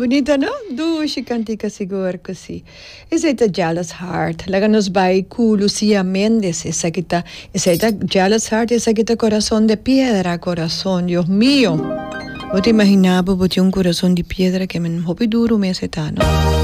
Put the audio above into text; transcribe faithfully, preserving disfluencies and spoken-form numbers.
Bonita, no? Dushi cantica siguro così. Esa ita Jealous Heart. Laga nos vai cu Lucía Méndez. Esa kita, esa ita Jealous Heart, esa kita corazón de piedra, corazón, Dios mío. ¿Vos te imaginabas, vos un corazón de piedra que me hopi duro me hace no?